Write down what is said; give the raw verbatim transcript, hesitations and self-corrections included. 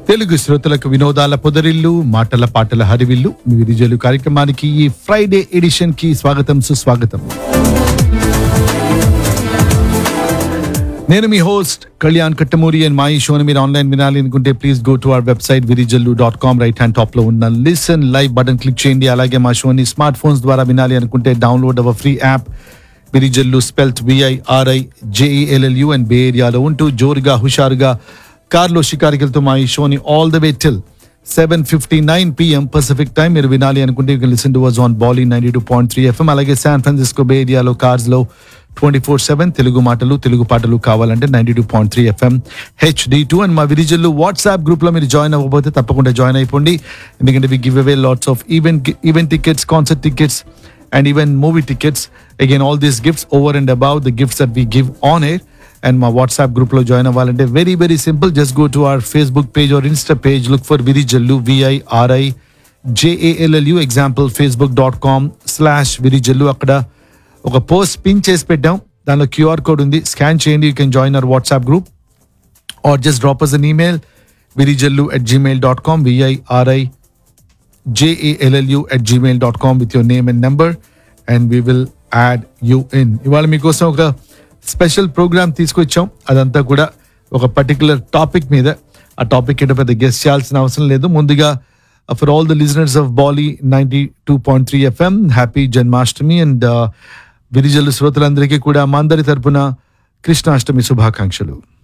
తెలుగు శ్రోతలకు వినోదాల పొదరిల్లు, మాటల పాటల హరివిల్లు మీ విరిజలు కార్యక్రమానికి ఈ ఫ్రైడే ఎడిషన్ కి స్వాగతం, సుస్వాగతం. నేను మీ హోస్ట్ కళ్యాణ్ కట్టమూరి అండ్ మా ఈ షోని మీరు ఆన్లైన్ వినాలి అనుకుంటే please go to our website Virijallu dot com. Right hand top లో ఉన్న లిసన్ లైవ్ బటన్ క్లిక్ చేయండి. అలాగే మా షోని స్మార్ట్ ఫోన్స్ ద్వారా వినాలి అనుకుంటే download hour free app Virijallu, spelt విఐఆర్ఐ జేఈఎల్ఎల్యు and బే ఏరియాలో ఉంటూ జోరుగా హుషారుగా కార్లో షికారికలతో మా ఈ షోని all the way till seven fifty nine PM Pacific time మీరు వినాలి అనుకుంటే you can listen to us on Bali ninety two point three FM. అలాగే శాన్ ఫ్రాన్సిస్కో బే ఏరియాలో కార్స్ లో ట్వంటీ ఫోర్ సెవెన్ తెలుగు మాటలు తెలుగు పాటలు కావాలంటే ninety two point three FM HD two. And మా విరిజల్లు వాట్సాప్ గ్రూప్ లో మీరు జాయిన్ అవ్వకపోతే తప్పకుండా జాయిన్ అయిపోండి. ఎందుకంటే we give away lots of event event tickets, concert tickets and even movie tickets. Again, all these gifts over and above the gifts that we give on air. And my WhatsApp group lo join avalante very very simple. Just go to our Facebook page or Insta page, look for Virijallu, V I R I J A L L U. Example facebook dot com slash Virijallu. akkada oka post pin chesi peddam, danlo Q R code undi, scan cheyandi. You can join our WhatsApp group or just drop us an email virijallu at gmail dot com, V I R I J A L L U at gmail dot com with your name and number and we will add you in. ఇవాళ మీకోసం ఒక special programme తీసుకొచ్చాం. అదంతా కూడా ఒక particular topic మీద. ఆ topic ఏంటో పెద్ద గెస్ట్ చేయాల్సిన అవసరం లేదు. ముందుగా for all the listeners of Bali ninety two point three FM happy Janmashtami. And Virijallu శ్రోతలందరికీ కూడా మా అందరి తరపున కృష్ణాష్టమి శుభాకాంక్షలు.